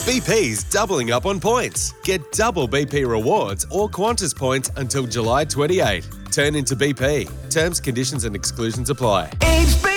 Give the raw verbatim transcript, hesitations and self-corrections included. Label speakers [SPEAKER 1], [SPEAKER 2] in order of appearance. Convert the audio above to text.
[SPEAKER 1] B P's doubling up on points. Get double B P rewards or Qantas points until July twenty-eighth. Turn into B P. Terms, conditions and exclusions apply.